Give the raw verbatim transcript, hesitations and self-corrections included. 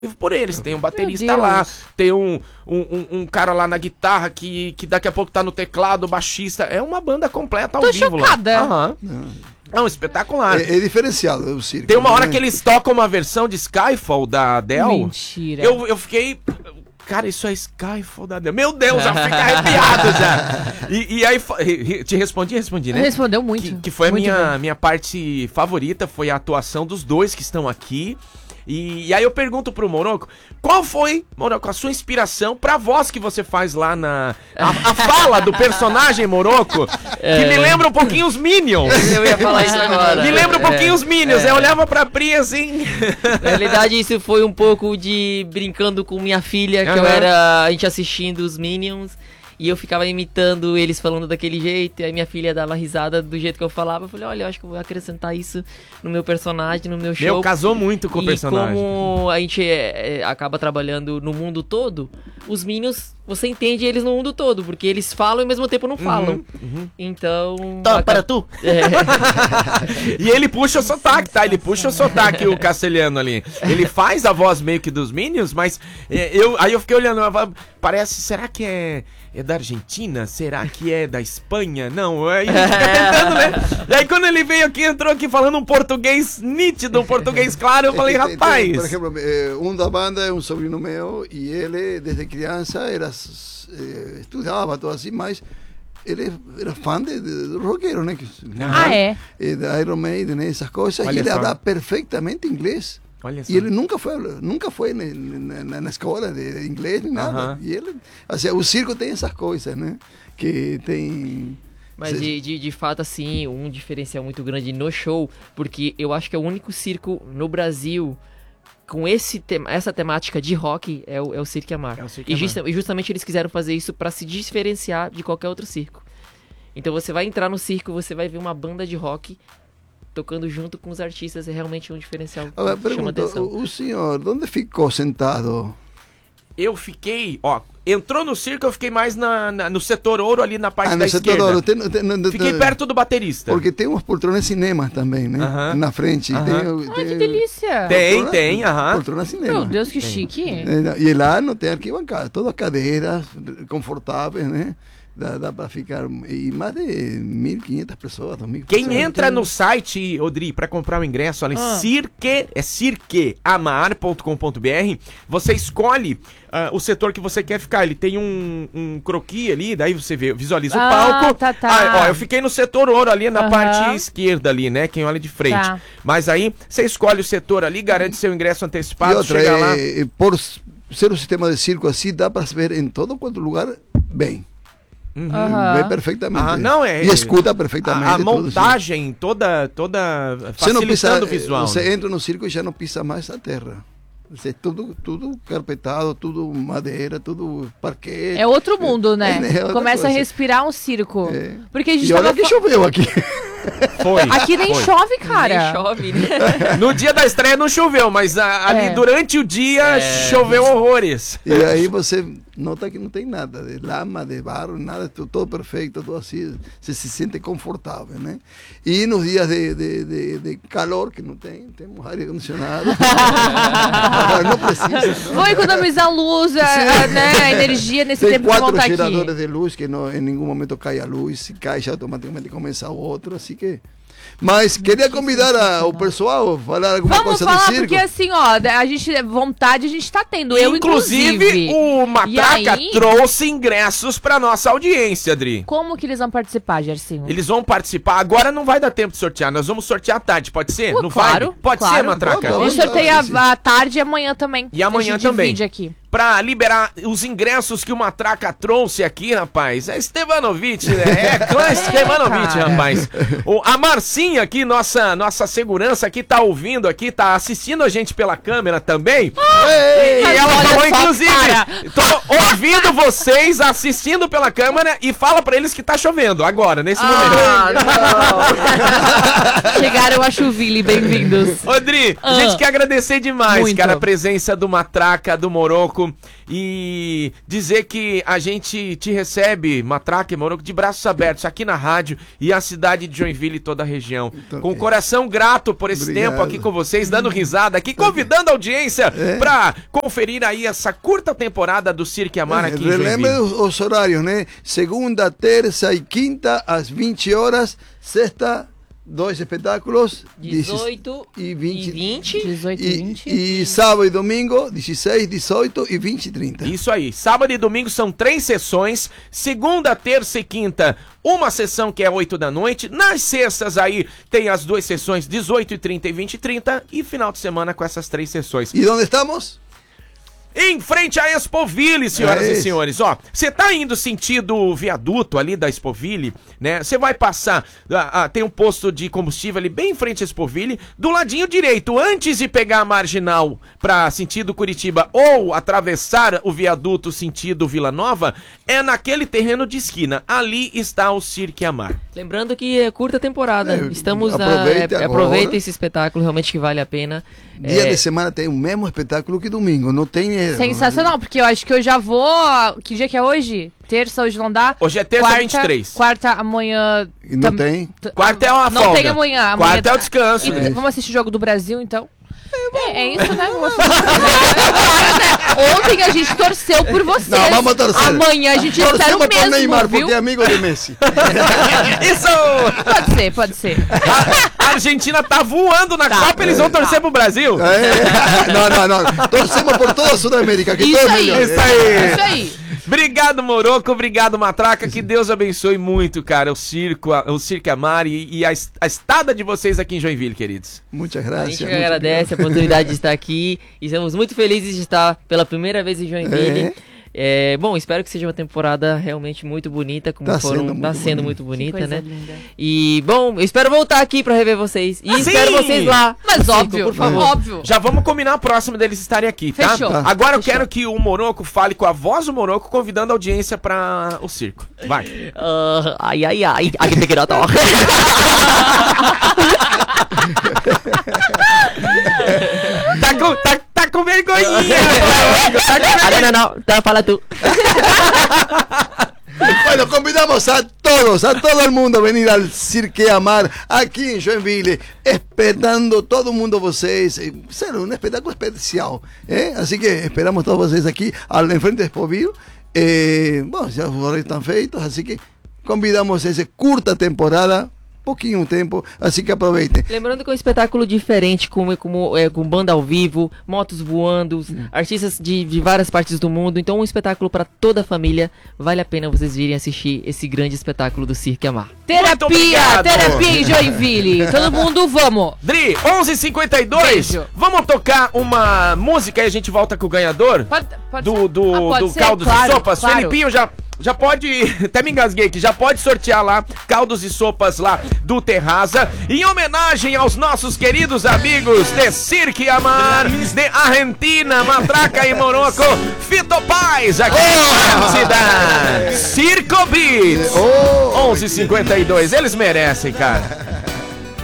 por eles, tem um baterista lá, tem um, um, um, um cara lá na guitarra que, que daqui a pouco tá no teclado, baixista, é uma banda completa ao Tô vivo chocada. lá. Aham. Não, espetacular. É, é diferenciado o circo. Tem uma hora né? que eles tocam uma versão de Skyfall da Adele. Mentira. Eu, eu fiquei... Cara, isso é Skyfall da Adele. Meu Deus, já fica arrepiado já. E, e aí, te respondi, respondi, né? Respondeu muito. Que, que foi a muito minha, minha parte favorita, foi a atuação dos dois que estão aqui. E, e aí eu pergunto pro Moroco, qual foi, Moroco, a sua inspiração pra voz que você faz lá na... A, a fala do personagem, Moroco, é. que me lembra um pouquinho os Minions. Eu ia falar isso agora. Me lembra um pouquinho é. os Minions, é. eu olhava pra Pri assim... Na realidade isso foi um pouco de brincando com minha filha, que uhum. eu era, a gente assistindo os Minions... E eu ficava imitando eles falando daquele jeito, e aí minha filha dava risada do jeito que eu falava. Eu falei, olha, eu acho que eu vou acrescentar isso no meu personagem, no meu show. Meu, casou muito com o personagem. E como a gente é, é, acaba trabalhando no mundo todo, os Minions, você entende eles no mundo todo, porque eles falam e ao mesmo tempo não falam. Uhum, uhum. Então... Toma, acaba... para tu! É. E ele puxa o sotaque, tá? Ele puxa o sotaque, o castelhano ali. Ele faz a voz meio que dos Minions, mas é, eu, aí eu fiquei olhando, parece, será que é... É da Argentina? Será que é da Espanha? Não, aí a gente fica tentando, né? E aí quando ele veio aqui, entrou aqui falando um português nítido, um português claro, eu falei, rapaz... Por exemplo, um da banda é um sobrinho meu, e ele, desde criança, era, estudava tudo assim, mas ele era fã de, de, do roqueiro, né? Ah, é? Da Iron Maiden, né? Essas coisas, Olha e ele só. habla perfeitamente inglês. Olha só. E ele nunca foi, nunca foi na, na, na escola de inglês nem nada. Uhum. E ele, assim, o circo tem essas coisas, né? Que tem... Mas de, de, de fato, assim, um diferencial muito grande no show, porque eu acho que é o único circo no Brasil com esse tema, essa temática de rock é o, é o Cirque Amar. É o Cirque e, Amar. justa, e justamente eles quiseram fazer isso para se diferenciar de qualquer outro circo. Então você vai entrar no circo, você vai ver uma banda de rock tocando junto com os artistas, é realmente um diferencial. Agora, que chama pergunto, atenção. o senhor, onde ficou sentado? Eu fiquei, ó, entrou no circo, eu fiquei mais na, na, no setor ouro, ali na parte ah, da no setor esquerda. ouro. Tem, tem, tem, Fiquei perto do baterista. Porque tem umas poltronas cinema também, né? Uh-huh. Na frente. Uh-huh. Tem, Ai, tem, que delícia. Tem, poltrona, tem, aham. Poltrona cinema. Meu Deus, que Tem. chique. E lá não tem arquibancada, todas cadeiras confortáveis, né? Dá, dá para ficar, e mais de mil e quinhentas pessoas, dois mil Quem pessoas. entra no site, Odri, para comprar o ingresso, olha, Ah. Cirque, é cirque amar ponto com ponto br, você escolhe uh, o setor que você quer ficar. Ele tem um, um croquis ali, daí você vê, visualiza Ah, o palco. tá, tá. Ah, ó, eu fiquei no setor ouro ali na Aham. parte esquerda ali, né? Quem olha de frente. Tá. Mas aí você escolhe o setor ali, garante seu ingresso E antecipado, outra, chega lá. é, por ser um sistema de circo assim, dá para ver em todo quanto lugar bem. Uhum. Aham. Vê perfeitamente. Ah, não, é- E escuta perfeitamente. A, a tudo, montagem toda, toda Você não pisa, facilitando o visual. Você né? entra no circo e já não pisa mais a terra. Você é tudo, tudo carpetado, tudo madeira, tudo parquet. É outro mundo, né? É, é outra Começa a coisa. respirar um circo. É. Porque a gente E olha tava que fa- choveu aqui. Foi. Aqui nem foi. chove, cara. Nem chove, né? No dia da estreia não choveu, mas a- ali É. durante o dia choveu horrores. E aí você nota que não tem nada de lama, de barro, nada, tudo, todo perfeito, tudo assim, você se sente confortável, né? E nos dias de, de, de, de calor, que não tem, temos ar condicionado. Agora não precisa. Não? Vou economizar luz, a, a, né, a energia nesse Tem tempo que vão quatro estar geradores aqui. de luz que não, em nenhum momento cai a luz, se cai já automaticamente começa outro, assim que... Mas queria convidar a, o pessoal a falar alguma Vamos coisa falar, do circo. porque assim, ó, a gente, vontade a gente tá tendo, eu Inclusive, inclusive. o Matraca E aí? trouxe ingressos pra nossa audiência, Adri. Como que eles vão participar, Gersinho? Eles vão participar. Agora não vai dar tempo de sortear. Nós vamos sortear à tarde, pode ser? Uh, não claro, vai? Pode claro. ser, Matraca? Tá bom. A gente sorteia a, a tarde e amanhã também. E amanhã a gente também. divide aqui. Pra liberar os ingressos que o Matraca trouxe aqui, rapaz. É Stevanovic, né? É clã Stevanovic, cara. rapaz. O, a Marcinha aqui, nossa, nossa segurança aqui, tá ouvindo aqui, tá assistindo a gente pela câmera também. E Mas ela olha falou, só, inclusive, cara. tô ouvindo vocês assistindo pela câmera e fala pra eles que tá chovendo agora, nesse Ah, momento. Chegaram a Chuville, bem-vindos. Odri, a Ah. gente quer agradecer demais, Muito. cara, a presença do Matraca, do Moroco. Moroco, e dizer que a gente te recebe, Matraca e Moroco, de braços abertos aqui na rádio e a cidade de Joinville e toda a região. Então, com o coração grato por esse obrigado. tempo aqui com vocês, dando risada aqui, convidando a audiência É. pra conferir aí essa curta temporada do Cirque Amar aqui em Relembre Joinville. os, os horários, né? Segunda, terça e quinta, às vinte horas. Sexta, dois espetáculos. dezoito e vinte. e vinte. dezoito e E, vinte. e sábado e domingo, dezesseis, dezoito e vinte e trinta. Isso aí, sábado e domingo são três sessões, segunda, terça e quinta, uma sessão que é oito da noite, nas sextas aí tem as duas sessões, dezoito e trinta e vinte e trinta, e final de semana com essas três sessões. E onde estamos? Em frente à Expoville, senhoras É e isso. senhores, ó, você tá indo sentido o viaduto ali da Expoville, né? Você vai passar, ah, ah, tem um posto de combustível ali bem em frente à Expoville, do ladinho direito, antes de pegar a marginal pra sentido Curitiba ou atravessar o viaduto sentido Vila Nova, é naquele terreno de esquina. Ali está o Cirque Amar. Lembrando que é curta temporada. É, Estamos na. aproveite é, agora. aproveita esse espetáculo, realmente que vale a pena. Dia É, de semana tem o mesmo espetáculo que domingo. Não tem erro. Sensacional, porque eu acho que eu já vou. Que dia que é hoje? Terça, hoje não dá. Hoje é terça, vinte e três. Quarta, amanhã. E não tam- tem. t- Quarta é uma Não folga. tem amanhã. amanhã Quarta é o tá- descanso. E né? Vamos assistir o jogo do Brasil, então? É, é isso, né? Vamos assistir. Ontem a gente torceu por vocês. Não, vamos torcer. Amanhã a gente espera o Torcemos por mesmo, Neymar, viu? porque é amigo de Messi. Isso! Pode ser, pode ser. A Argentina tá voando na Copa, eles vão torcer pro Brasil. É. Não, não, não. Torcemos por toda a Sudamérica. Que Isso todo aí. melhor. Isso aí. Isso aí. Obrigado, Moroco. Obrigado, Matraca. Que Deus abençoe muito, cara, o circo, a- o Cirque Amar e, e a, es- a estada de vocês aqui em Joinville, queridos. Muitas A graças. gente que muchas agradece a oportunidade de estar aqui e estamos muito felizes de estar pela primeira vez em Joinville. É, bom, espero que seja uma temporada realmente muito bonita, como Tá foram, sendo muito tá sendo bonita. muito bonita, Coisa né? linda. E bom, eu espero voltar aqui pra rever vocês. E Sim! espero vocês lá. Mas no circo, óbvio, por favor. óbvio. Já vamos combinar a próxima deles estarem aqui, tá? Fechou. Tá. Agora eu Fechou. quero que o Moroco fale com a voz do Moroco, convidando a audiência pra o circo. Vai. Ah, ai, ai, ai. Ai, que pequeno toque. Tá com, tá, tá com vergonhinha, Moroco, tá com Ah, vergonha. não, não, não. Então fala tu. Bueno, convidamos a todos, a todo el mundo a venir al Cirque Amar aquí en Joinville, esperando todo mundo vocês, eh, ser un espectáculo especial, ¿eh? Así que esperamos todos vocês aquí al enfrente de Expoville. Eh, bueno, ya los horarios están feitos, así que convidamos essa curta temporada, pouquinho tempo, assim que aproveitem. Lembrando que é um espetáculo diferente, com, com, é, com banda ao vivo, motos voando, artistas de, de várias partes do mundo. Então, um espetáculo para toda a família. Vale a pena vocês virem assistir esse grande espetáculo do Cirque Amar. Muito Terapia, obrigado. terapia em Joinville. Todo mundo, vamos. Dri, onze e cinquenta e dois. Beijo. Vamos tocar uma música e a gente volta com o ganhador? Pode, pode do ser? do, Ah, pode do ser, caldos claro, e sopas. claro. Felipinho já, já pode, até me engasguei aqui, já pode sortear lá caldos e sopas lá do Terraza, em homenagem aos nossos queridos amigos de Cirque Amar, de Argentina, Matraca e Moroco, Fito Paz, aqui na cidade. Circo Beats. Oh, onze e cinquenta e dois, eles merecem, cara.